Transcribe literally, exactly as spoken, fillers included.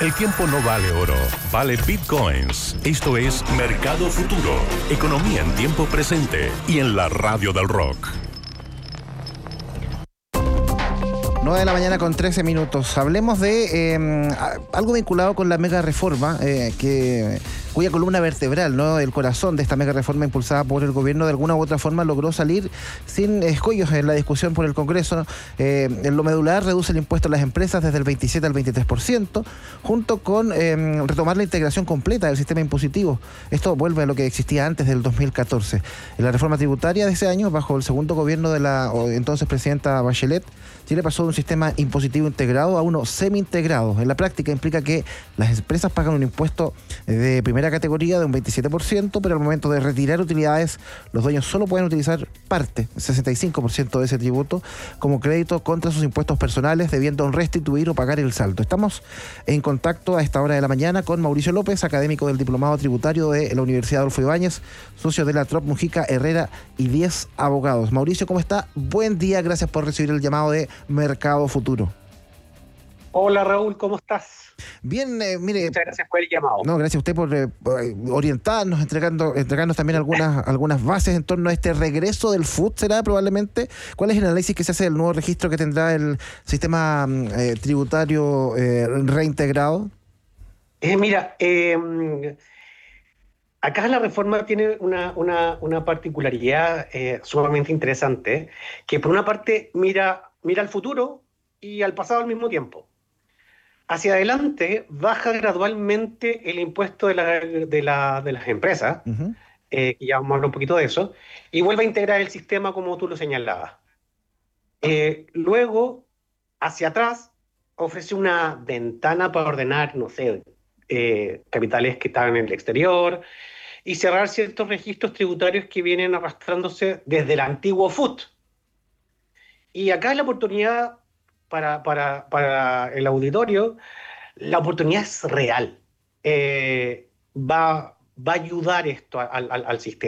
El tiempo no vale oro, vale bitcoins. Esto es Mercado Futuro. Economía en tiempo presente y en la radio del rock. nueve de la mañana con trece minutos. Hablemos de eh, algo vinculado con la mega reforma, eh, que, cuya columna vertebral, ¿no? El corazón de esta mega reforma impulsada por el gobierno, de alguna u otra forma logró salir sin escollos en la discusión por el Congreso, ¿no? Eh, en lo medular reduce el impuesto a las empresas desde el veintisiete al veintitrés por ciento, junto con eh, retomar la integración completa del sistema impositivo. Esto vuelve a lo que existía antes del dos mil catorce. En la reforma tributaria de ese año, bajo el segundo gobierno de la entonces presidenta Bachelet, Chile pasó de un sistema impositivo integrado a uno semi-integrado. En la práctica implica que las empresas pagan un impuesto de primera categoría de un veintisiete por ciento, pero al momento de retirar utilidades, los dueños solo pueden utilizar parte, sesenta y cinco por ciento de ese tributo, como crédito contra sus impuestos personales, debiendo restituir o pagar el saldo. Estamos en contacto a esta hora de la mañana con Mauricio López, académico del Diplomado Tributario de la Universidad Adolfo Ibáñez, socio de la Trop Mujica Herrera y diez abogados. Mauricio, ¿cómo está? Buen día, gracias por recibir el llamado de Mercado Futuro. Hola Raúl, ¿cómo estás? Bien, eh, mire... Muchas gracias por el llamado. No, gracias a usted por eh, orientarnos, entregando, entregarnos también algunas, algunas bases en torno a este regreso del F U T, ¿será probablemente? ¿Cuál es el análisis que se hace del nuevo registro que tendrá el sistema eh, tributario eh, reintegrado? Eh, mira, eh, acá la reforma tiene una, una, una particularidad eh, sumamente interesante, que por una parte mira, mira al futuro y al pasado al mismo tiempo. Hacia adelante baja gradualmente el impuesto de, la, de, la, de las empresas, uh-huh. eh, que ya vamos a hablar un poquito de eso, y vuelve a integrar el sistema como tú lo señalabas. Eh, luego, hacia atrás, ofrece una ventana para ordenar, no sé, eh, capitales que están en el exterior y cerrar ciertos registros tributarios que vienen arrastrándose desde el antiguo F U T. Y acá es la oportunidad para, para, para el auditorio, la oportunidad es real. Eh, va, va a ayudar esto al, al, al sistema.